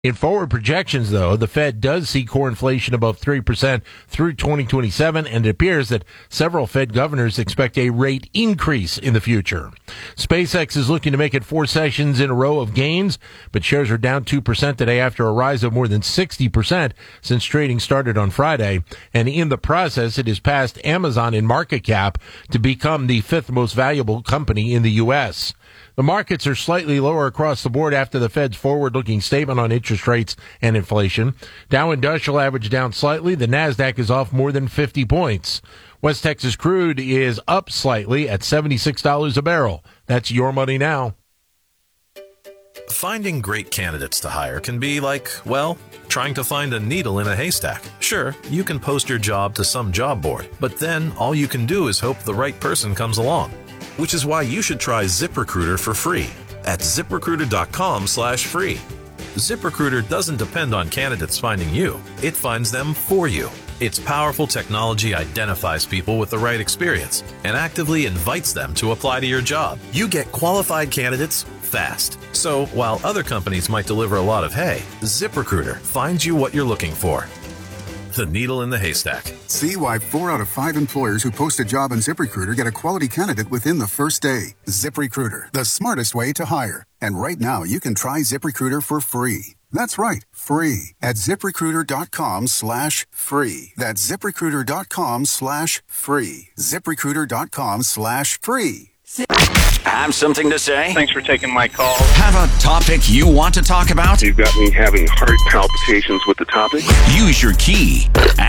In forward projections, though, the Fed does see core inflation above 3% through 2027, and it appears that several Fed governors expect a rate increase in the future. SpaceX is looking to make it 4 sessions in a row of gains, but shares are down 2% today after a rise of more than 60% since trading started on Friday. And in the process, it has passed Amazon in market cap to become the 5th most valuable company in the U.S. The markets are slightly lower across the board after the Fed's forward-looking statement on interest rates and inflation. Dow Industrial average down slightly. The Nasdaq is off more than 50 points. West Texas crude is up slightly at $76 a barrel. That's your money now. Finding great candidates to hire can be like, well, trying to find a needle in a haystack. Sure, you can post your job to some job board, but then all you can do is hope the right person comes along. Which is why you should try ZipRecruiter for free at ZipRecruiter.com/free. ZipRecruiter doesn't depend on candidates finding you. It finds them for you. Its powerful technology identifies people with the right experience and actively invites them to apply to your job. You get qualified candidates fast. So while other companies might deliver a lot of hay, ZipRecruiter finds you what you're looking for. The needle in the haystack. See why 4 out of 5 employers who post a job on ZipRecruiter get a quality candidate within the first day. ZipRecruiter, the smartest way to hire. And right now, you can try ZipRecruiter for free. That's right, free at ZipRecruiter.com/free. That's ZipRecruiter.com/free. ZipRecruiter.com/free. Have something to say? Thanks for taking my call. Have a topic you want to talk about? You've got me having heart palpitations with the topic. Use your key.